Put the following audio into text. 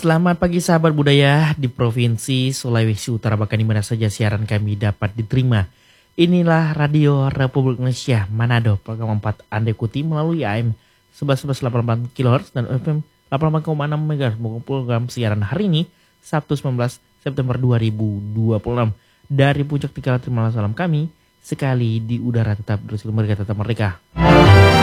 Selamat pagi sahabat budaya di Provinsi Sulawesi Utara, bahkan di mana saja siaran kami dapat diterima. Inilah Radio Republik Indonesia Manado, program 4 Anda ikuti melalui AM 1188 kHz dan FM 88,6 MHz. Program siaran hari ini Sabtu 19 September 2026. Dari puncak Tikala terimalah salam kami sekali di udara tetap bersiul mereka tetap merdeka.